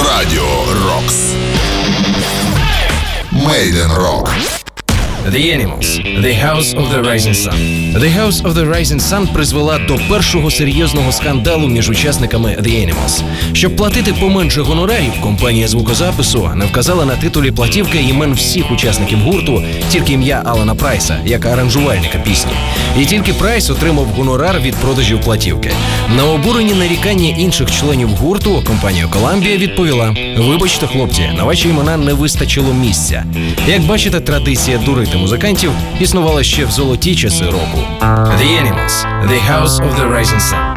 Радіо Рокс. Made in Rock. The Animals. The House of the Rising Sun. The House of the Rising Sun призвела до першого серйозного скандалу між учасниками The Animals. Щоб платити поменше гонорарів, компанія звукозапису не вказала на титулі платівки імен всіх учасників гурту, тільки ім'я Алана Прайса, як аранжувальника пісні. І тільки Прайс отримав гонорар від продажів платівки. На обурені нарікання інших членів гурту компанія Columbia відповіла: «Вибачте, хлопці, на ваші імена не вистачило місця». Як бачите, традиція дурити музикантів існувала ще в золоті часи року. The Animals. The House of the Rising Sun.